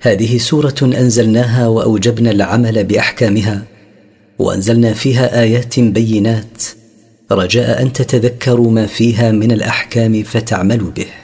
هذه سورة أنزلناها وأوجبنا العمل بأحكامها، وأنزلنا فيها آيات بينات رجاء أن تتذكروا ما فيها من الأحكام فتعملوا به.